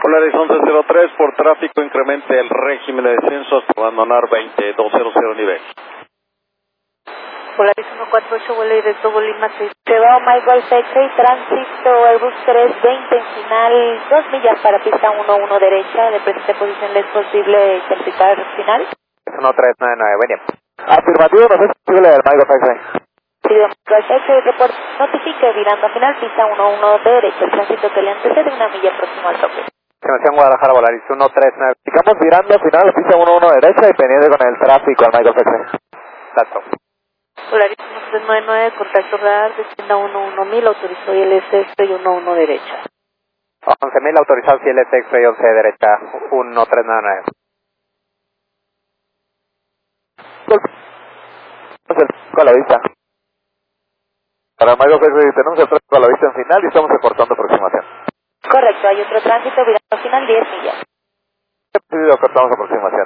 Polaris 1103, por tráfico incremente el régimen de descenso hasta abandonar 20200 nivel. Polaris 148, vuelo directo Bolima 6. Se va My Golf X-Ray, tránsito Airbus 320 en final, 2 millas para pista 11 derecha, de presente posición le es posible certificar final. 1399, William. Afirmativo, no es posible del My Golf X-Ray. Sí, My Golf X-Ray, report, notifique, virando a final, pista 11 derecha, el tránsito que le antecede 1 milla próximo al tope. Estimación Guadalajara, Polaris 139. Sigamos virando al final, pista 11 derecha y pendiente con el tráfico al My Golf X-Ray. That's all. Polaris 1399, contacto radar, descienda 11000, autorizó ILS y 11 derecha. 11.000 autorizados y ILS X-Ray 11 derecha, 1399. Con la vista. Para el Mayo X-Ray tenemos el tráfico a la vista en final y estamos reportando aproximación. Correcto, hay otro tránsito, virando a final 10 millas. Sí, cortamos aproximación.